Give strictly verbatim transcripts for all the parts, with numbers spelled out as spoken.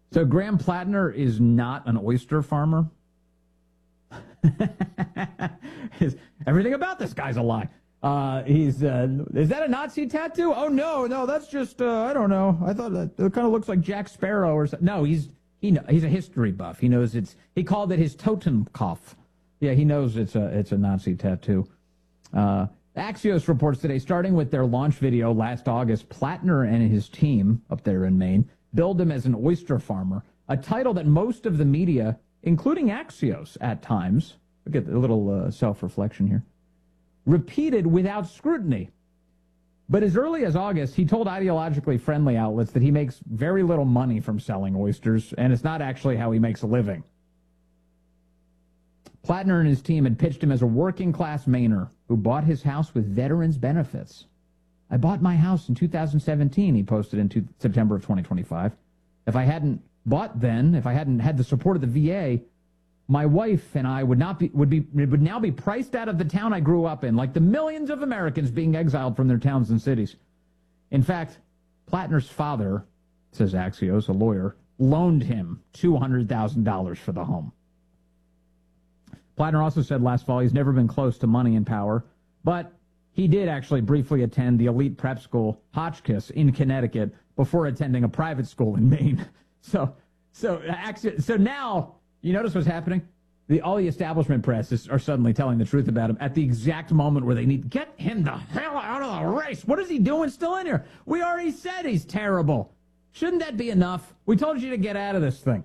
So Graham Plattner is not an oyster farmer. Everything about this guy's a lie. Uh, he's uh, is that a Nazi tattoo? Oh no, no, that's just uh, I don't know. I thought that it kind of looks like Jack Sparrow or something. No, he's he know, he's a history buff. He knows it's. He called it his Totenkopf. Yeah, he knows it's a it's a Nazi tattoo. Uh, Axios reports today, starting with their launch video last August, Plattner and his team up there in Maine billed him as an oyster farmer, a title that most of the media, including Axios at times, look at a little uh, self-reflection here, repeated without scrutiny. But as early as August, he told ideologically friendly outlets that he makes very little money from selling oysters, and it's not actually how he makes a living. Plattner and his team had pitched him as a working-class Mainer who bought his house with veterans' benefits. I bought my house in two thousand seventeen, he posted in two, September of twenty twenty-five. If I hadn't bought then, if I hadn't had the support of the V A, my wife and I would not be would be would now be priced out of the town I grew up in, like the millions of Americans being exiled from their towns and cities. In fact, Plattner's father, says Axios, a lawyer, loaned him two hundred thousand dollars for the home. Plattner also said last fall he's never been close to money and power, but he did actually briefly attend the elite prep school, Hotchkiss, in Connecticut, before attending a private school in Maine. So, so, so now, you notice what's happening? The, all the establishment press is, are suddenly telling the truth about him at the exact moment where they need, get him the hell out of the race. What is he doing still in here? We already said he's terrible. Shouldn't that be enough? We told you to get out of this thing.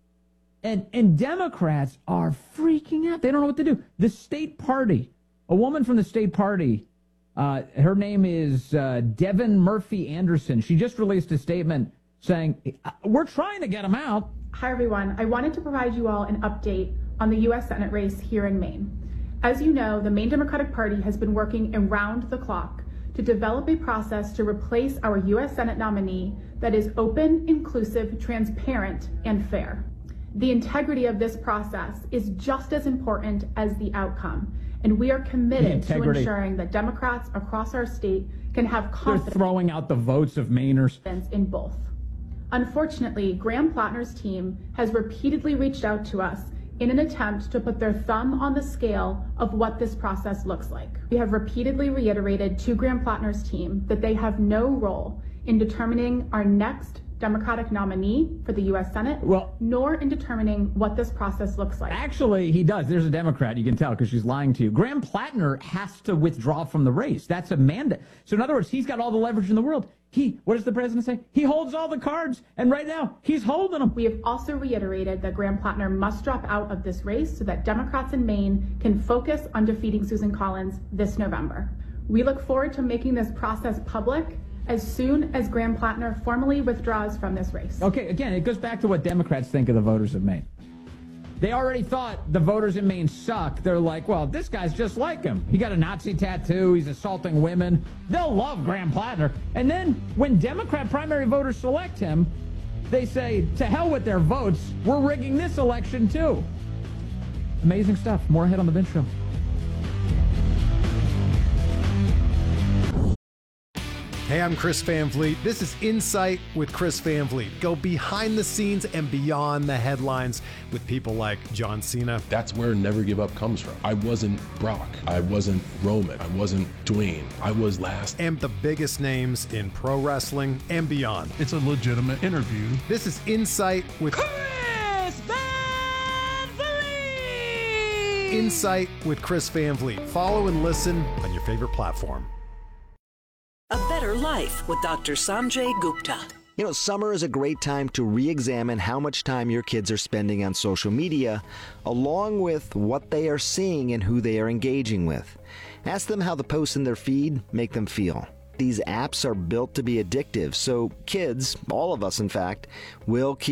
And, and Democrats are freaking out. They don't know what to do. The state party, a woman from the state party, uh, her name is uh, Devin Murphy Anderson. She just released a statement saying, we're trying to get him out. Hi, everyone. I wanted to provide you all an update on the U S Senate race here in Maine. As you know, the Maine Democratic Party has been working around the clock to develop a process to replace our U S Senate nominee that is open, inclusive, transparent, and fair. The integrity of this process is just as important as the outcome, and we are committed to ensuring that Democrats across our state can have confidence. They're throwing out the votes of Mainers in both. Unfortunately, Graham Plattner's team has repeatedly reached out to us in an attempt to put their thumb on the scale of what this process looks like. We have repeatedly reiterated to Graham Plattner's team that they have no role in determining our next Democratic nominee for the U S Senate, well, nor in determining what this process looks like. Actually, he does. There's a Democrat. You can tell because she's lying to you. Graham Plattner has to withdraw from the race. That's a mandate. So in other words, he's got all the leverage in the world. He, what does the president say? He holds all the cards, and right now, he's holding them. We have also reiterated that Graham Plattner must drop out of this race so that Democrats in Maine can focus on defeating Susan Collins this November. We look forward to making this process public as soon as Graham Plattner formally withdraws from this race. Okay, again, it goes back to what Democrats think of the voters of Maine. They already thought the voters in Maine suck. They're like, well, this guy's just like him. He got a Nazi tattoo. He's assaulting women. They'll love Graham Plattner. And then when Democrat primary voters select him, they say, to hell with their votes. We're rigging this election, too. Amazing stuff. More ahead on the Vince Show. Hey, I'm Chris Van Vliet. This is Insight with Chris Van Vliet. Go behind the scenes and beyond the headlines with people like John Cena. That's where Never Give Up comes from. I wasn't Brock. I wasn't Roman. I wasn't Dwayne. I was last. And the biggest names in pro wrestling and beyond. It's a legitimate interview. This is Insight with Chris Van Vliet. Insight with Chris Van Vliet. Follow and listen on your favorite platform. A Better Life with Doctor Sanjay Gupta. You know, summer is a great time to re-examine how much time your kids are spending on social media, along with what they are seeing and who they are engaging with. Ask them how the posts in their feed make them feel. These apps are built to be addictive, so kids, all of us in fact, will keep